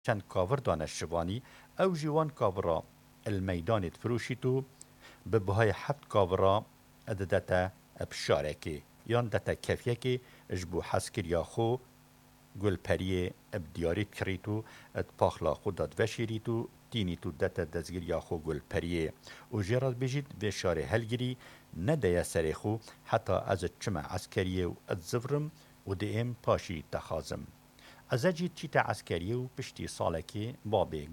چند کاور دانش شوانی او جوان کاورا الميدان فروشيتو ببهای 7 کاورا اددتا بشارکی یان دتا کفیکی اجبو حسکر یا خو گل پریه اب دیاریت کریتو ات پاخلا خود داد وشیریتو تینی تو دتا دزگیر یا خو گل پریه و جراد بجید به شاره هلگیری نده سری خو حتی از چما عسکریه و ات زفرم و دیم پاشی تخازم. از اجی چیتا عسکریه و پشتی سالکی بابه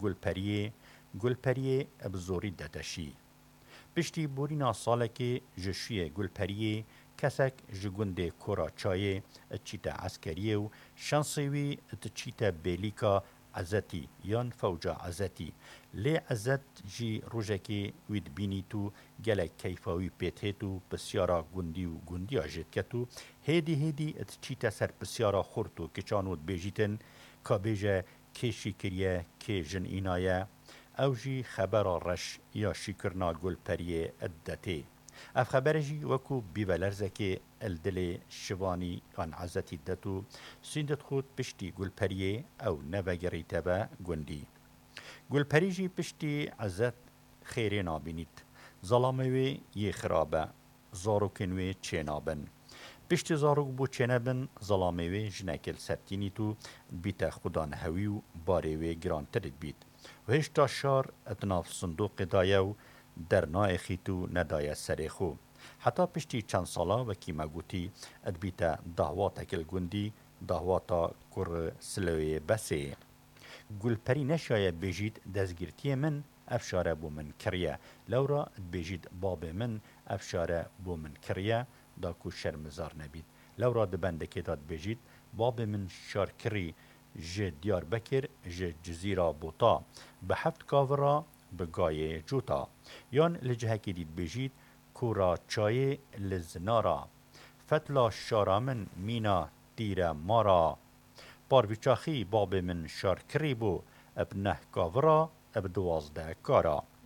گل پریه اب زوری دتشی. پشتی بورینا سالکی جشوی گل پریه کسک جگنده کورا چایه چیتا عسکریه و شانسوی چیتا بیلیکا عزتی یان فوجا عزتی لی عزت جی روژکی وید بینی تو گلک کیفاوی پیتهتو بسیارا گندی و گندی آجت کتو هیدی چیتا سر بسیارا خورتو کچانود بیجیتن که بیجه کشی کریه که جن اینایه او جی خبر رش یا شکرنا گل پریه ادته اف خبرجی وکو بیولرزکی الدل شوانی آن عزتی دتو سیندت خود پشتی گل پریه او نوگری تبا گندی گل پریجی پشتی عزت خیری نابینید ظلاموی یه خرابه زاروکنوی چه نابن پشتی زاروک بو چه نبن ظلاموی جنکل سبتینی تو بیت خودان هوی و باریوی گرانترد بید و هشتا شار اتناف صندوق دایو در نایخیتو ندای سریخو حتی پشتی چند سالا و کیما گوتی ادبیتا دهواتا کل گندی دهواتا کر سلوی بسه گل پری نشایه بجید دزگیرتی من افشاره بو من کریه لورا بجید باب من افشاره بو من کریه دا کو شرمزار نبید لورا دبندکی داد بجید باب من شار کری جه دیار بکر جه جزیره بوتا به 7 کاورا بگای جوتا یان لجهکی دید بجید کورا چای لزنارا فتلا شارامن مینا تیر مارا پارویچاخی باب من شار کری بو اب 9 کاورا اب 12 کارا